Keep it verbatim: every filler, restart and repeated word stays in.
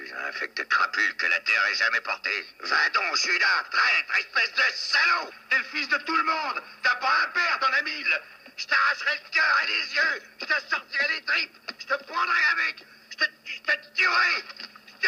plus infect de crapule que la Terre ait jamais porté. Va donc, Judas, traître, espèce de salaud! T'es le fils de tout le monde! T'as pas un père dans la mille! Je t'arracherai le cœur et les yeux! Je te